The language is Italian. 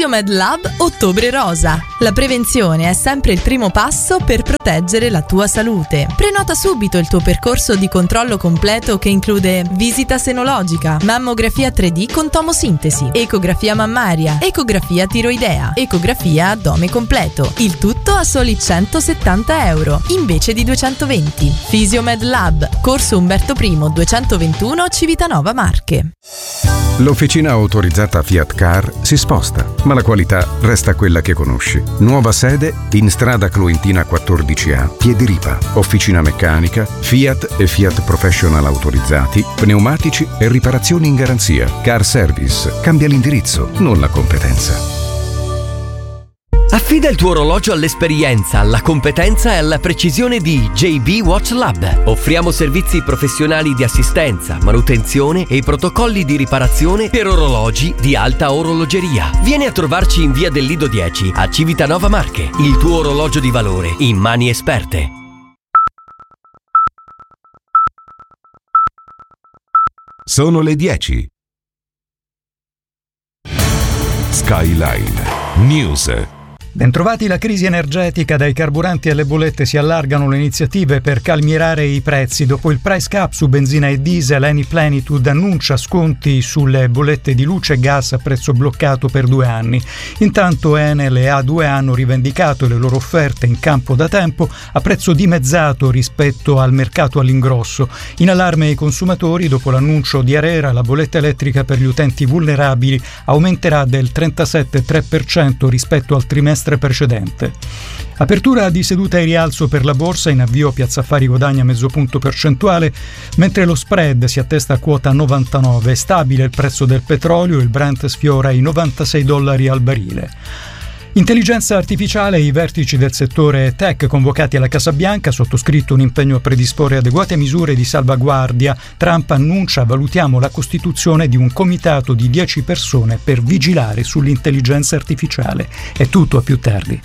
Fisiomed Lab Ottobre Rosa. La prevenzione è sempre il primo passo per proteggere la tua salute. Prenota subito il tuo percorso di controllo completo che include visita senologica, mammografia 3D con tomosintesi, ecografia mammaria, ecografia tiroidea, ecografia addome completo. Il tutto a soli €170 invece di 220. Fisiomed Lab, Corso Umberto I 221, Civitanova Marche. L'officina autorizzata Fiat Car si sposta, ma la qualità resta quella che conosci. Nuova sede in strada Cloentina 14A, Piediripa. Officina meccanica, Fiat e Fiat Professional autorizzati, pneumatici e riparazioni in garanzia. Car Service. Cambia l'indirizzo, non la competenza. Affida il tuo orologio all'esperienza, alla competenza e alla precisione di JB Watch Lab. Offriamo servizi professionali di assistenza, manutenzione e protocolli di riparazione per orologi di alta orologeria. Vieni a trovarci in via del Lido 10 a Civitanova Marche. Il tuo orologio di valore in mani esperte. Sono le 10. Skyline News. Bentrovati. La crisi energetica, dai carburanti alle bollette si allargano le iniziative per calmierare i prezzi. Dopo il price cap su benzina e diesel, Eni Plenitude annuncia sconti sulle bollette di luce e gas a prezzo bloccato per 2 anni. Intanto Enel e A2 hanno rivendicato le loro offerte in campo da tempo a prezzo dimezzato rispetto al mercato all'ingrosso. In allarme i consumatori, dopo l'annuncio di Arera, la bolletta elettrica per gli utenti vulnerabili aumenterà del 37,3% rispetto al trimestre precedente. Apertura di seduta e rialzo per la borsa, in avvio Piazza Affari guadagna mezzo punto percentuale, mentre lo spread si attesta a quota 99. Stabile il prezzo del petrolio, il Brent sfiora i $96 al barile. Intelligenza artificiale, i vertici del settore tech convocati alla Casa Bianca, sottoscritto un impegno a predisporre adeguate misure di salvaguardia. Trump annuncia: valutiamo la costituzione di un comitato di 10 persone per vigilare sull'intelligenza artificiale. È tutto, a più tardi.